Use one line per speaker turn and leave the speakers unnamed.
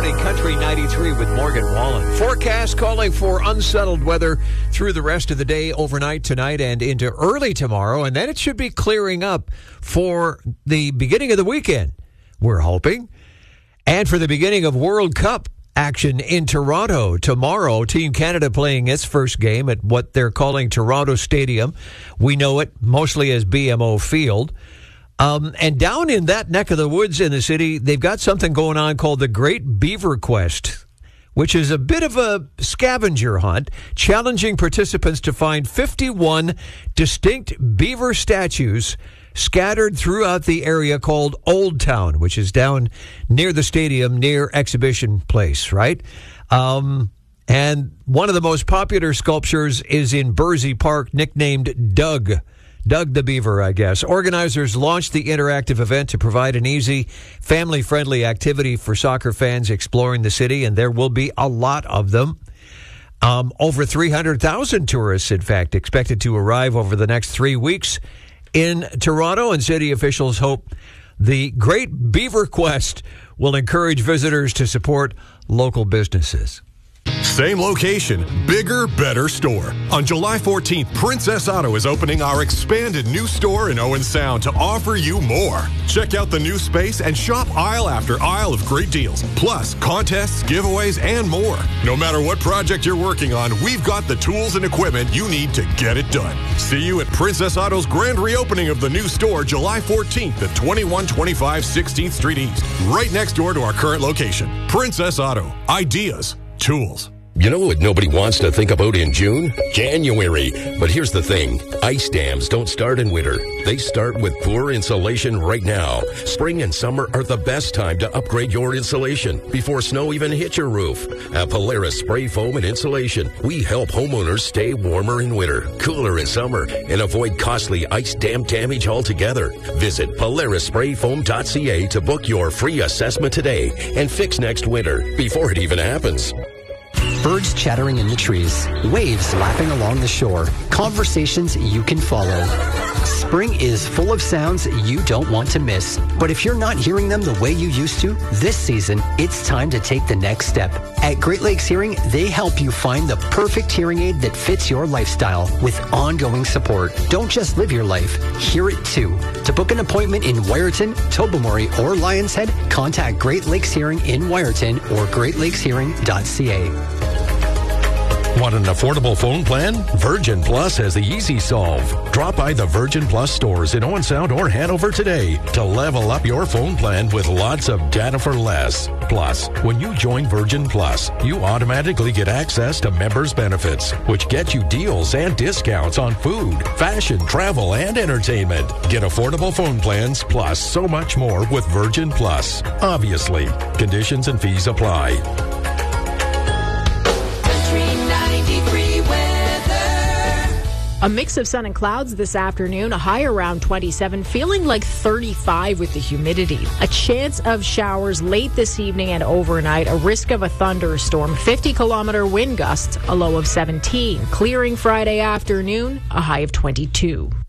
Morning Country 93 with Morgan Wallen. Forecast calling for unsettled weather through the rest of the day, overnight tonight, and into early tomorrow. And then it should be clearing up for the beginning of the weekend, we're hoping. And for the beginning of World Cup action in Toronto tomorrow. Team Canada playing its first game at what they're calling Toronto Stadium. We know it mostly as BMO Field. And down in that neck of the woods in the city, they've got something going on called the Great Beaver Quest, which is a bit of a scavenger hunt, challenging participants to find 51 distinct beaver statues scattered throughout the area called Old Town, which is down near the stadium, near Exhibition Place, right? And one of the most popular sculptures is in Bursey Park, nicknamed Doug the Beaver, I guess. Organizers launched the interactive event to provide an easy, family-friendly activity for soccer fans exploring the city, and there will be a lot of them. Over 300,000 tourists, in fact, expected to arrive over the next 3 weeks in Toronto, and city officials hope the Great Beaver Quest will encourage visitors to support local businesses.
Same location, bigger, better store. On July 14th, Princess Auto is opening our expanded new store in Owen Sound to offer you more. Check out the new space and shop aisle after aisle of great deals, plus contests, giveaways, and more. No matter what project you're working on, we've got the tools and equipment you need to get it done. See you at Princess Auto's grand reopening of the new store July 14th at 2125 16th Street East, right next door to our current location. Princess Auto. Ideas. Tools.
You know what nobody wants to think about in June? January. But here's the thing. Ice dams don't start in winter. They start with poor insulation right now. Spring and summer are the best time to upgrade your insulation before snow even hits your roof. At Polaris Spray Foam and Insulation, we help homeowners stay warmer in winter, cooler in summer, and avoid costly ice dam damage altogether. Visit PolarisSprayFoam.ca to book your free assessment today and fix next winter before it even happens.
Birds chattering in the trees, waves lapping along the shore, conversations you can follow. Spring is full of sounds you don't want to miss. But if you're not hearing them the way you used to, this season, it's time to take the next step. At Great Lakes Hearing, they help you find the perfect hearing aid that fits your lifestyle with ongoing support. Don't just live your life, hear it too. To book an appointment in Wyerton, Tobermory, or Lions Head, contact Great Lakes Hearing in Wyerton or greatlakeshearing.ca.
Want an affordable phone plan? Virgin Plus has the easy solve. Drop by the Virgin Plus stores in Owen Sound or Hanover today to level up your phone plan with lots of data for less. Plus, when you join Virgin Plus, you automatically get access to members' benefits, which get you deals and discounts on food, fashion, travel, and entertainment. Get affordable phone plans plus so much more with Virgin Plus. Obviously, conditions and fees apply.
A mix of sun and clouds this afternoon, a high around 27, feeling like 35 with the humidity. A chance of showers late this evening and overnight, a risk of a thunderstorm, 50-kilometer wind gusts, a low of 17. Clearing Friday afternoon, a high of 22.